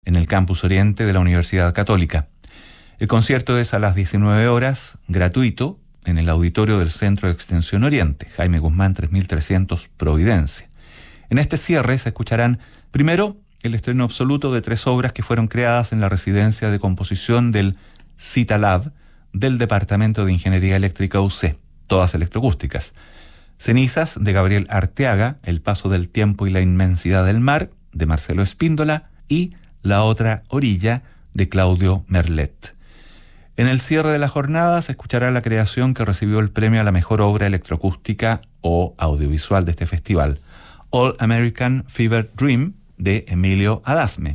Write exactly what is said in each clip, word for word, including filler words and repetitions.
en el campus Oriente de la Universidad Católica. El concierto es a las diecinueve horas, gratuito, en el auditorio del Centro de Extensión Oriente, Jaime Guzmán tres mil trescientos, Providencia. En este cierre se escucharán, primero, el estreno absoluto de tres obras que fueron creadas en la residencia de composición del CITALAB del Departamento de Ingeniería Eléctrica U C, todas electroacústicas. Cenizas, de Gabriel Arteaga, El paso del tiempo y la inmensidad del mar, de Marcelo Espíndola, y La otra orilla, de Claudio Merlet. En el cierre de la jornada se escuchará la creación que recibió el premio a la mejor obra electroacústica o audiovisual de este festival, All American Fever Dream, de Emilio Adasme.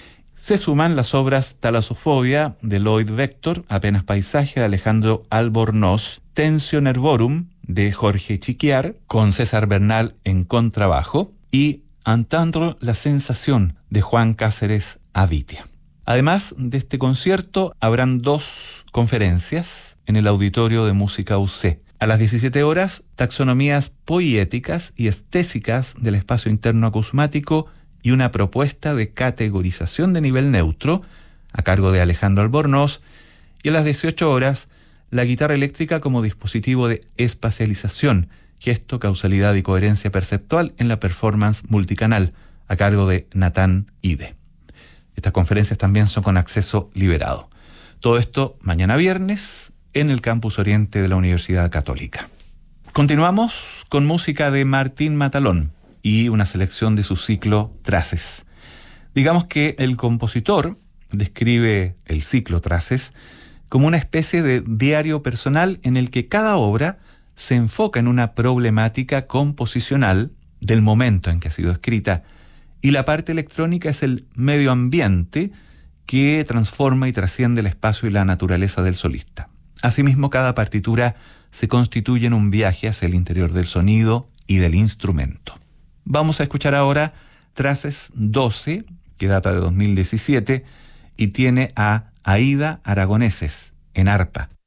Se suman las obras Talasofobia, de Lloyd Vector, Apenas paisaje, de Alejandro Albornoz, Tensio Nervorum, de Jorge Chiquiar, con César Bernal en contrabajo, y Entendre la sensación, de Juan Cáceres Avitia. Además de este concierto, habrán dos conferencias en el Auditorio de Música U C. A las diecisiete horas, taxonomías poiéticas y estésicas del espacio interno acusmático y una propuesta de categorización de nivel neutro, a cargo de Alejandro Albornoz. Y a las dieciocho horas, la guitarra eléctrica como dispositivo de espacialización, gesto, causalidad y coherencia perceptual en la performance multicanal, a cargo de Natán Ide. Estas conferencias también son con acceso liberado. Todo esto mañana viernes en el Campus Oriente de la Universidad Católica. Continuamos con música de Martín Matalón y una selección de su ciclo Traces. Digamos que el compositor describe el ciclo Traces como una especie de diario personal en el que cada obra se enfoca en una problemática composicional del momento en que ha sido escrita, y la parte electrónica es el medio ambiente que transforma y trasciende el espacio y la naturaleza del solista. Asimismo, cada partitura se constituye en un viaje hacia el interior del sonido y del instrumento. Vamos a escuchar ahora Traces doce, que data de dos mil diecisiete, y tiene a Aida Aragoneses en arpa.